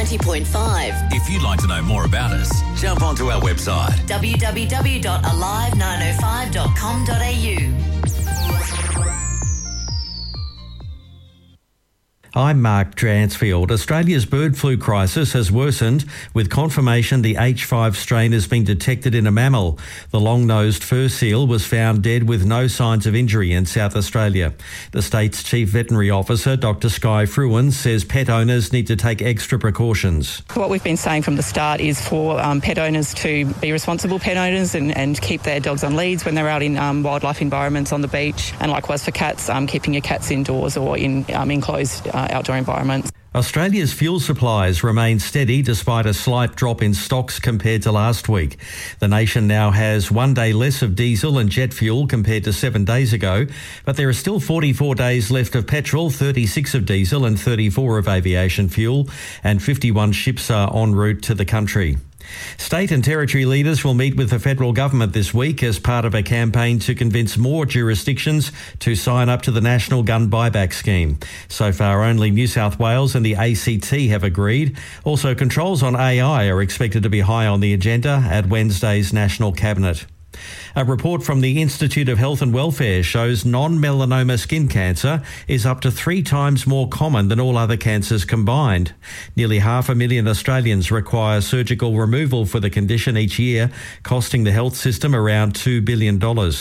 90.5. If you'd like to know more about us, jump onto our website www.alive905.com.au. I'm Mark Dransfield. Australia's bird flu crisis has worsened with confirmation the H5 strain has been detected in a mammal. The long-nosed fur seal was found dead with no signs of injury in South Australia. The state's Chief Veterinary Officer, Dr Skye Fruin, says pet owners need to take extra precautions. What we've been saying from the start is for pet owners to be responsible pet owners and keep their dogs on leads when they're out in wildlife environments on the beach, and likewise for cats, keeping your cats indoors or in enclosed outdoor environments. Australia's fuel supplies remain steady despite a slight drop in stocks compared to last week. The nation now has 1 day less of diesel and jet fuel compared to 7 days ago, but there are still 44 days left of petrol, 36 of diesel and 34 of aviation fuel, and 51 ships are en route to the country. State and territory leaders will meet with the federal government this week as part of a campaign to convince more jurisdictions to sign up to the National Gun Buyback Scheme. So far, only New South Wales and the ACT have agreed. Also, controls on AI are expected to be high on the agenda at Wednesday's National Cabinet. A report from the Institute of Health and Welfare shows non-melanoma skin cancer is up to 3 times more common than all other cancers combined. Nearly 500,000 Australians require surgical removal for the condition each year, costing the health system around $2 billion.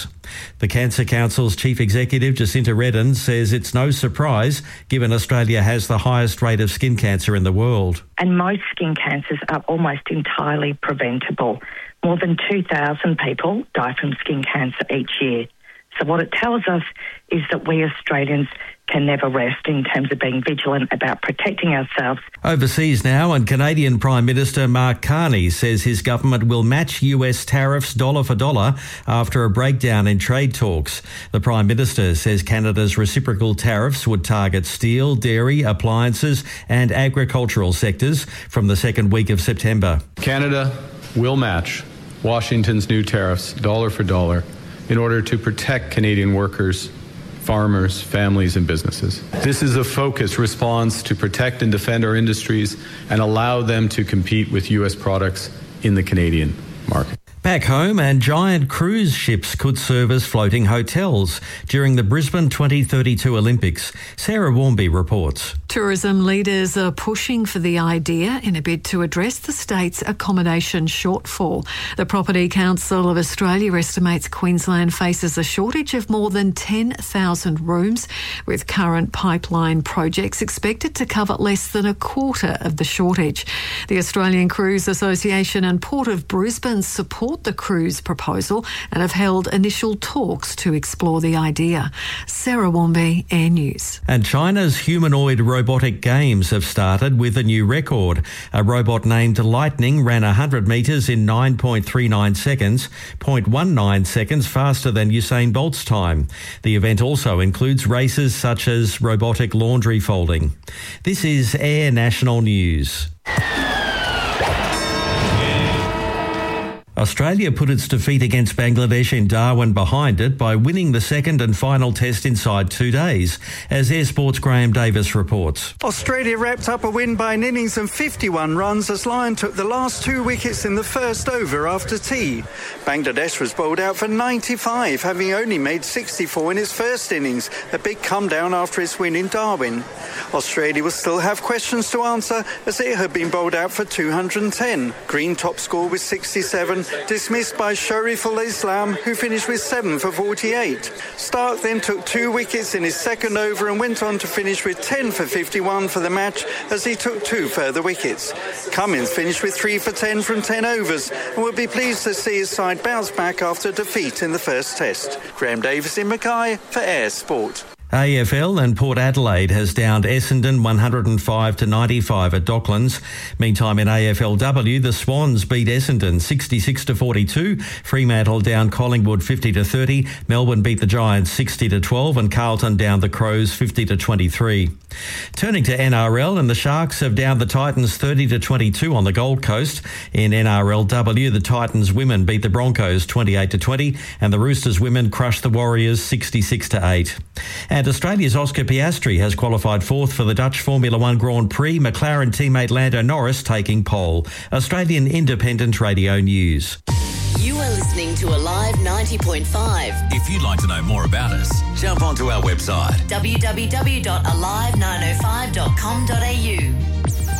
The Cancer Council's Chief Executive, Jacinta Redden, says it's no surprise given Australia has the highest rate of skin cancer in the world. And most skin cancers are almost entirely preventable. More than 2,000 people die from skin cancer each year. So what it tells us is that we Australians can never rest in terms of being vigilant about protecting ourselves. Overseas now, and Canadian Prime Minister Mark Carney says his government will match US tariffs dollar for dollar after a breakdown in trade talks. The Prime Minister says Canada's reciprocal tariffs would target steel, dairy, appliances and agricultural sectors from the second week of September. Canada will match Washington's new tariffs dollar for dollar in order to protect Canadian workers, farmers, families and businesses. This is a focused response to protect and defend our industries and allow them to compete with U.S. products in the Canadian market. Back home, and giant cruise ships could serve as floating hotels during the Brisbane 2032 Olympics. Sarah Warmby reports. Tourism leaders are pushing for the idea in a bid to address the state's accommodation shortfall. The Property Council of Australia estimates Queensland faces a shortage of more than 10,000 rooms, with current pipeline projects expected to cover less than a quarter of the shortage. The Australian Cruise Association and Port of Brisbane support the cruise proposal and have held initial talks to explore the idea. Sarah Warmby, Air News. And China's humanoid robotic games have started with a new record. A robot named Lightning ran 100 metres in 9.39 seconds, 0.19 seconds faster than Usain Bolt's time. The event also includes races such as robotic laundry folding. This is Air National News. Australia put its defeat against Bangladesh in Darwin behind it by winning the second and final test inside 2 days, as Air Sport's Graham Davis reports. Australia wrapped up a win by an innings of 51 runs as Lyon took the last 2 wickets in the first over after tea. Bangladesh was bowled out for 95, having only made 64 in its first innings, a big come down after its win in Darwin. Australia will still have questions to answer as it had been bowled out for 210. Green top score with 67, dismissed by Shariful Islam, who finished with 7 for 48. Stark then took 2 wickets in his second over and went on to finish with 10 for 51 for the match as he took 2 further wickets. Cummins finished with 3 for 10 from 10 overs and will be pleased to see his side bounce back after defeat in the first test. Graham Davis in Mackay for Air Sport. AFL and Port Adelaide has downed Essendon 105-95 at Docklands. Meantime, in AFLW, the Swans beat Essendon 66-42. Fremantle down Collingwood 50-30. Melbourne beat the Giants 60-12 and Carlton down the Crows 50-23. Turning to NRL, and the Sharks have downed the Titans 30-22 on the Gold Coast. In NRLW, the Titans women beat the Broncos 28-20 and the Roosters women crushed the Warriors 66-8. And Australia's Oscar Piastri has qualified fourth for the Dutch Formula One Grand Prix, McLaren teammate Lando Norris taking pole. Australian Independent Radio News. You are listening to Alive 90.5. If you'd like to know more about us, jump onto our website. www.alive905.com.au.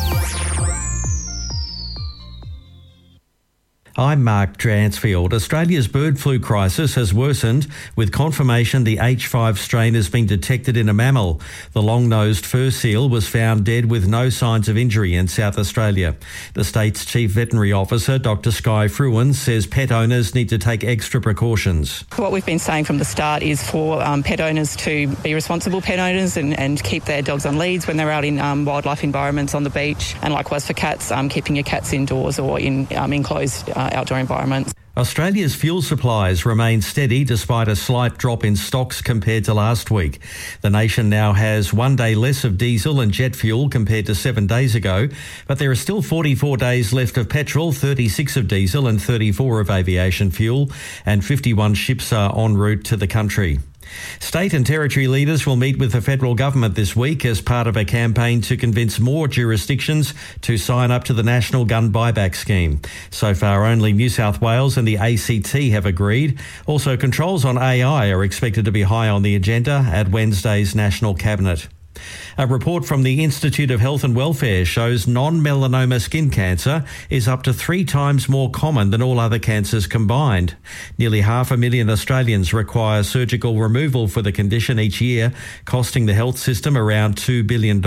I'm Mark Dransfield. Australia's bird flu crisis has worsened with confirmation the H5 strain has been detected in a mammal. The long-nosed fur seal was found dead with no signs of injury in South Australia. The state's Chief Veterinary Officer, Dr Skye Fruin, says pet owners need to take extra precautions. What we've been saying from the start is for pet owners to be responsible pet owners and keep their dogs on leads when they're out in wildlife environments on the beach, and likewise for cats, keeping your cats indoors or in enclosed outdoor environments. Australia's fuel supplies remain steady despite a slight drop in stocks compared to last week. The nation now has 1 day less of diesel and jet fuel compared to 7 days ago, but there are still 44 days left of petrol, 36 of diesel and 34 of aviation fuel, and 51 ships are en route to the country. State and territory leaders will meet with the federal government this week as part of a campaign to convince more jurisdictions to sign up to the National Gun Buyback Scheme. So far, only New South Wales and the ACT have agreed. Also, controls on AI are expected to be high on the agenda at Wednesday's National Cabinet. A report from the Institute of Health and Welfare shows non-melanoma skin cancer is up to 3 times more common than all other cancers combined. Nearly 500,000 Australians require surgical removal for the condition each year, costing the health system around $2 billion.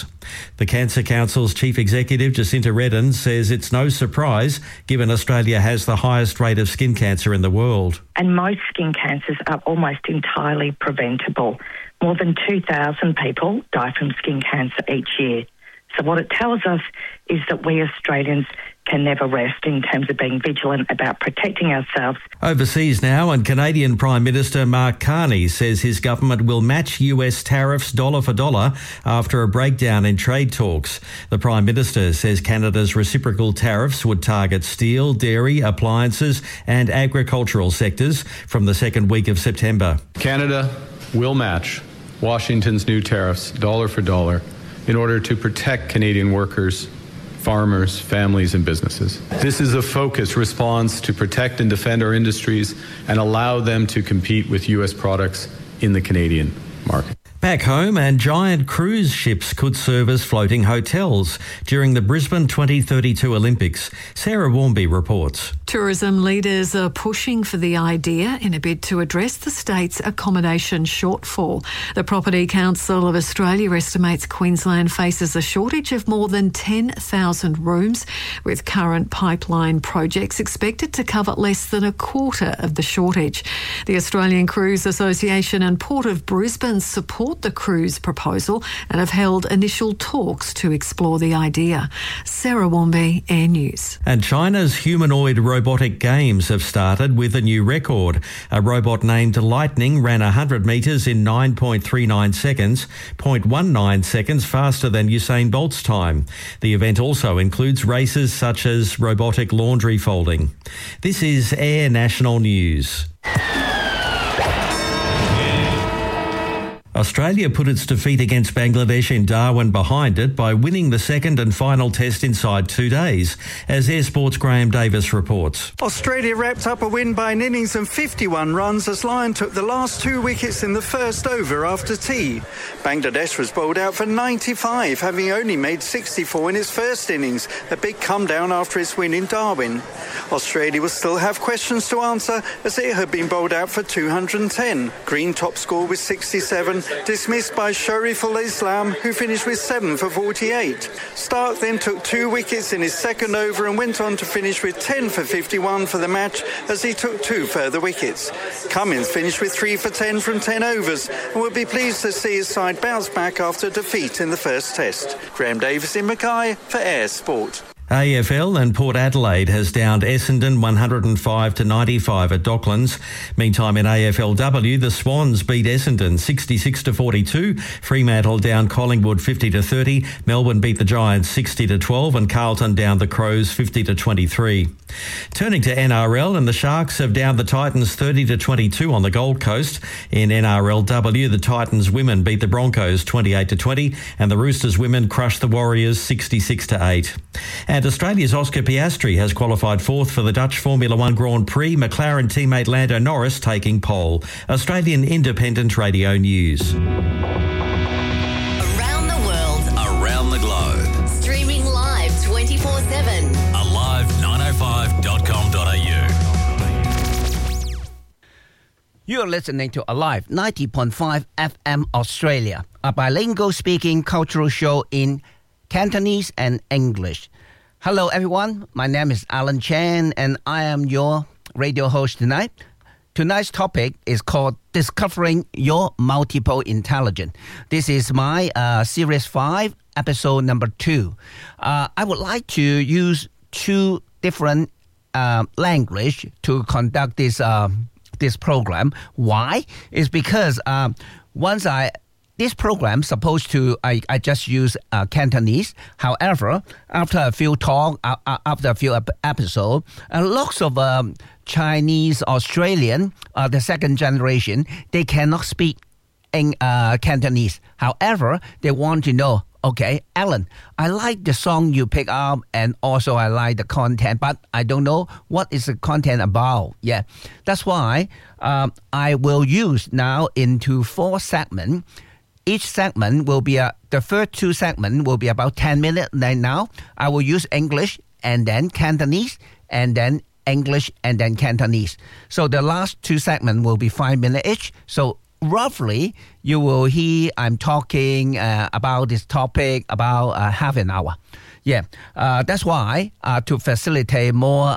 The Cancer Council's Chief Executive, Jacinta Redden, says it's no surprise given Australia has the highest rate of skin cancer in the world. And most skin cancers are almost entirely preventable. More than 2,000 people die from skin cancer each year. So what it tells us is that we Australians can never rest in terms of being vigilant about protecting ourselves. Overseas now, and Canadian Prime Minister Mark Carney says his government will match US tariffs dollar for dollar after a breakdown in trade talks. The Prime Minister says Canada's reciprocal tariffs would target steel, dairy, appliances and agricultural sectors from the second week of September. Canada will match Washington's new tariffs dollar for dollar in order to protect Canadian workers, farmers, families and businesses. This is a focused response to protect and defend our industries and allow them to compete with U.S. products in the Canadian market. Back home, and giant cruise ships could serve as floating hotels during the Brisbane 2032 Olympics. Sarah Warmby reports. Tourism leaders are pushing for the idea in a bid to address the state's accommodation shortfall. The Property Council of Australia estimates Queensland faces a shortage of more than 10,000 rooms, with current pipeline projects expected to cover less than a quarter of the shortage. The Australian Cruise Association and Port of Brisbane support the cruise proposal and have held initial talks to explore the idea. Sarah Warmby, Air News. And China's humanoid robotic games have started with a new record. A robot named Lightning ran 100 metres in 9.39 seconds, 0.19 seconds faster than Usain Bolt's time. The event also includes races such as robotic laundry folding. This is Air National News. Australia put its defeat against Bangladesh in Darwin behind it by winning the second and final test inside 2 days, as Air Sport's Graham Davis reports. Australia wrapped up a win by an innings and 51 runs as Lyon took the last 2 wickets in the first over after tea. Bangladesh was bowled out for 95, having only made 64 in its first innings, a big come down after its win in Darwin. Australia will still have questions to answer as it had been bowled out for 210. Green top score with 67, dismissed by Shariful Islam, who finished with 7 for 48. Stark then took 2 wickets in his second over and went on to finish with 10 for 51 for the match as he took 2 further wickets. Cummins finished with 3 for 10 from 10 overs and will be pleased to see his side bounce back after defeat in the first test. Graham Davis in Mackay for Air Sport. AFL and Port Adelaide has downed Essendon 105-95 at Docklands. Meantime, in AFLW, the Swans beat Essendon 66-42. Fremantle down Collingwood 50-30. Melbourne beat the Giants 60-12 and Carlton down the Crows 50-23. Turning to NRL, and the Sharks have downed the Titans 30-22 on the Gold Coast. In NRLW, the Titans women beat the Broncos 28-20 and the Roosters women crushed the Warriors 66-8. And Australia's Oscar Piastri has qualified fourth for the Dutch Formula One Grand Prix, McLaren teammate Lando Norris taking pole. Australian Independent Radio News. Around the world. Around the globe. Streaming live 24/7. Alive905.com.au. You're listening to Alive 90.5 FM Australia, a bilingual speaking cultural show in Cantonese and English. Hello everyone, my name is Alan Chan and I am your radio host tonight. Tonight's topic is called Discovering Your Multiple Intelligence. This is my Series 5, episode number 2. I would like to use 2 different language to conduct this program. Why? It's because this program supposed to I just use Cantonese. However, after a few episodes, lots of Chinese Australian, the second generation, they cannot speak in Cantonese. However, they want to know. Okay, Alan, I like the song you pick up and also I like the content, but I don't know what is the content about. Yeah, that's why I will use now into 4 segments. Each segment will be the first 2 segments will be about 10 minutes. Then now I will use English and then Cantonese and then English and then Cantonese. So the last 2 segments will be 5 minutes each. So roughly, you will hear I'm talking about this topic about half an hour. Yeah, that's why to facilitate more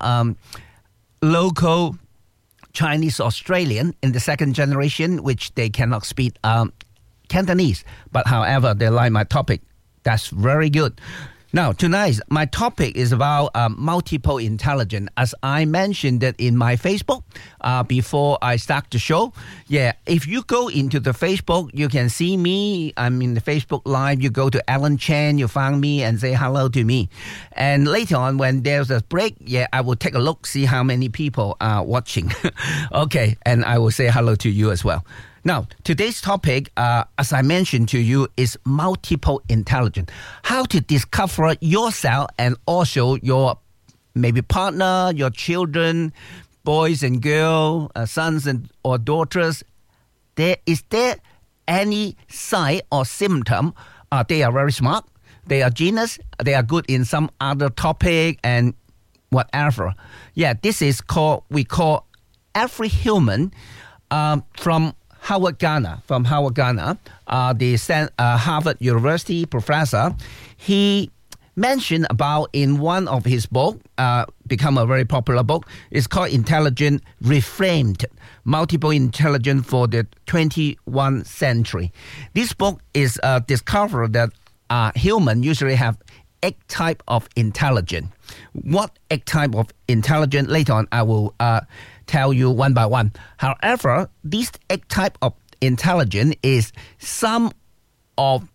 local Chinese Australian in the second generation, which they cannot speak Cantonese, but however, they like my topic. That's very good. Now, tonight, my topic is about multiple intelligence. As I mentioned it in my Facebook before I start the show. Yeah, if you go into the Facebook, you can see me. I'm in the Facebook Live. You go to Alan Chan, you find me and say hello to me. And later on, when there's a break, yeah, I will take a look, see how many people are watching. Okay, and I will say hello to you as well. Now, today's topic, as I mentioned to you, is multiple intelligence. How to discover yourself and also your maybe partner, your children, boys and girls, sons or daughters. Is there any sign or symptom? They are very smart. They are genius. They are good in some other topic and whatever. Yeah, this is we call every human from Howard Gardner, the Harvard University professor. He mentioned about in one of his books, become a very popular book. It's called Intelligence Reframed, Multiple Intelligence for the 21st Century. This book is discovered that humans usually have 8 types of intelligence. What 8 types of intelligence? Later on, I will tell you one by one. However, these 8 types of intelligence is some of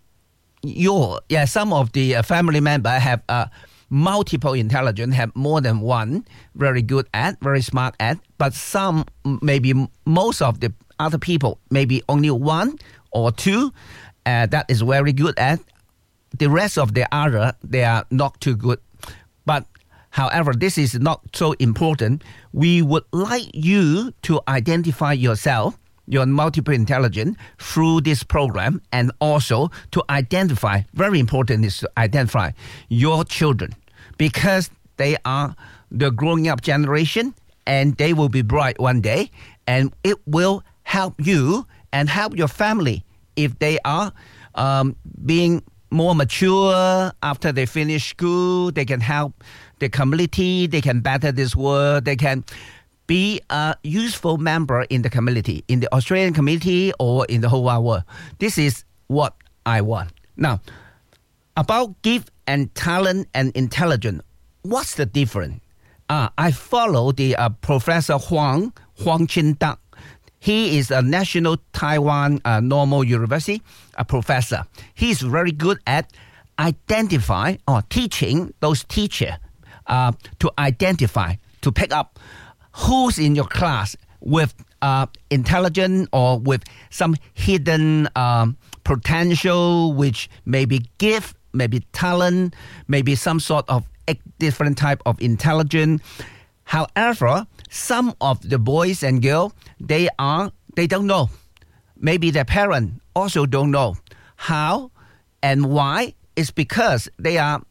the family member have multiple intelligence, have more than one, very good at, very smart at, but some, maybe most of the other people, maybe only 1 or 2, that is very good at. The rest of the other, they are not too good. But however, this is not so important. We would like you to identify yourself, your multiple intelligence, through this program, and also to identify, very important is to identify your children, because they are the growing up generation and they will be bright one day, and it will help you and help your family if they are being more mature after they finish school. They can help the community, they can better this world, they can be a useful member in the community, in the Australian community or in the whole wide world. This is what I want. Now, about gift and talent and intelligence, what's the difference? I follow the Professor Huang Chin-duck. He is a National Taiwan Normal University professor. He's very good at identify or teaching those teachers to identify, to pick up who's in your class with intelligence or with some hidden potential, which maybe gift, maybe talent, maybe some sort of different type of intelligence. However, some of the boys and girls, they don't know. Maybe their parents also don't know how and why. It's because they are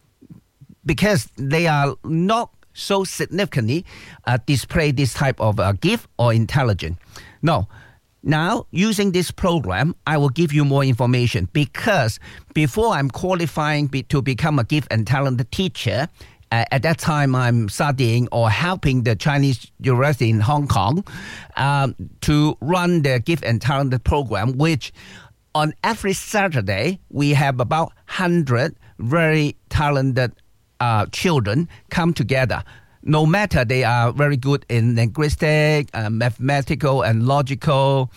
not so significantly display this type of gift or intelligence. No. Now, using this program, I will give you more information, because before I'm qualifying to become a gift and talent teacher, at that time I'm studying or helping the Chinese University in Hong Kong to run the gift and talent program, which on every Saturday we have about 100 very talented children come together. No matter they are very good in linguistic, mathematical and logical,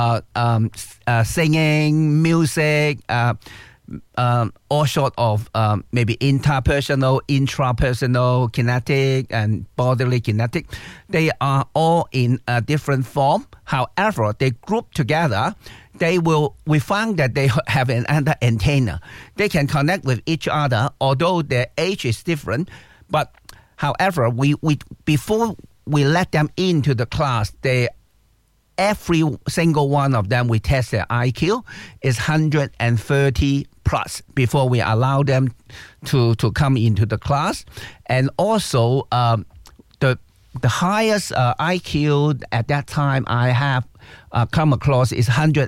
singing, music, all sort of maybe interpersonal, intrapersonal, kinetic and bodily kinetic. They are all in a different form. However, they group together. We found that they have an antenna. They can connect with each other, although their age is different. But however, we before we let them into the class, every single one of them, we test their IQ is 130 plus before we allow them to come into the class. And also the highest IQ at that time I have come across is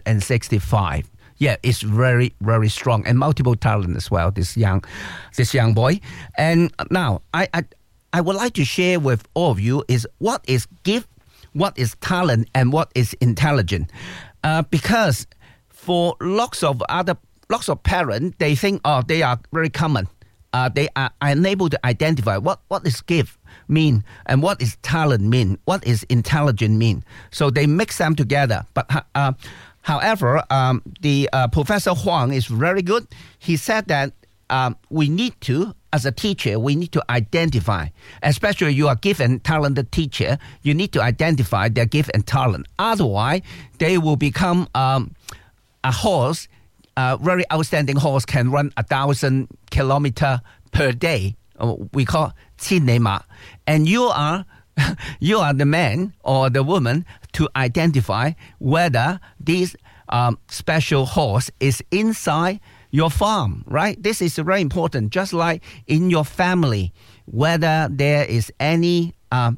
165. Yeah, it's very, very strong and multiple talent as well, this young boy. And now I would like to share with all of you is what is gift, what is talent, and what is intelligence. Because for lots of parents, they think, they are very common. They are unable to identify what is gift mean and what is talent mean, what is intelligence mean. So they mix them together. But however, the Professor Huang is very good. He said that we need to, as a teacher, we need to identify, especially you are gift and talented teacher, you need to identify their gift and talent. Otherwise, they will become a horse, a very outstanding horse can run 1,000 kilometers per day. We call 千里馬. And you are the man or the woman to identify whether this special horse is inside your farm, right? This is very important, just like in your family, whether there is any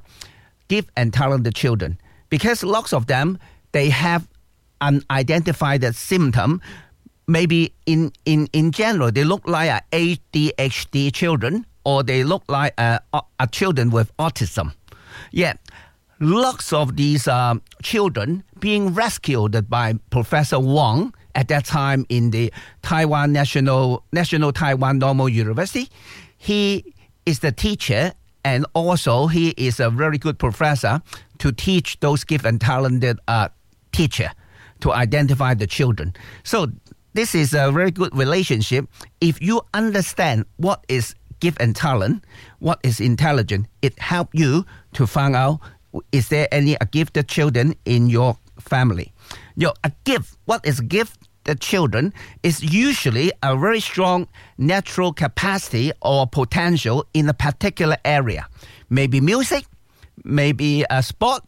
gift and talented children. Because lots of them, they have unidentified symptom. Maybe in general, they look like ADHD children, or they look like a children with autism. Yeah, lots of these children being rescued by Professor Wang at that time in the Taiwan National Taiwan Normal University. He is the teacher, and also he is a very good professor to teach those gift and talented teacher to identify the children. So this is a very good relationship. If you understand what is gift and talent, what is intelligence, it helps you to find out, is there any gifted children in your family? A gift, what is gift? The children is usually a very strong natural capacity or potential in a particular area. Maybe music, maybe a sport,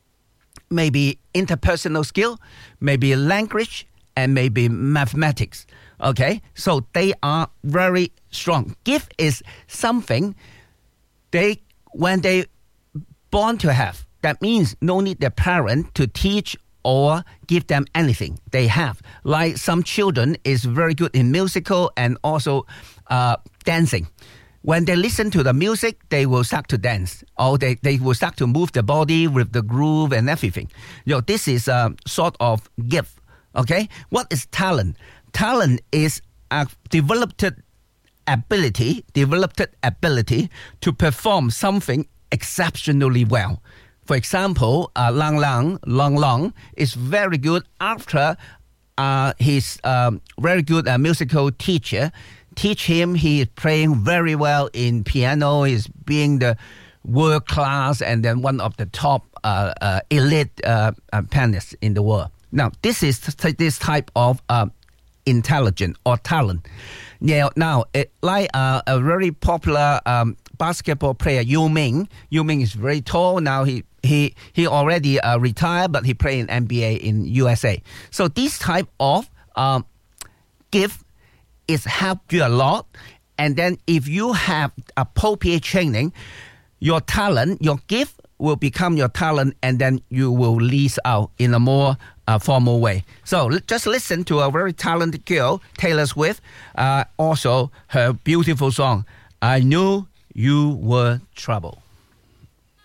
maybe interpersonal skill, maybe language, and maybe mathematics. Okay, so they are very strong. Gift is something when they born to have. That means no need the parent to teach or give them anything. They have. Like some children is very good in musical and also dancing. When they listen to the music, they will start to dance, or they will start to move the body with the groove and everything. This is a sort of gift. Okay, what is talent? Talent is a developed developed ability to perform something exceptionally well. For example, Lang Lang is very good after his very good musical teacher teach him. He is playing very well in piano. He's being the world class and then one of the top elite pianists in the world. Now, this is this type of intelligence or talent. Now, like a very popular basketball player, Yao Ming. Yao Ming is very tall. Now he already retired, but he played in NBA in USA. So this type of gift is helped you a lot. And then if you have appropriate training, your talent, your gift will become your talent, and then you will lease out in a more formal way. So just listen to a very talented girl, Taylor Swift, also her beautiful song, I Knew You Were Trouble.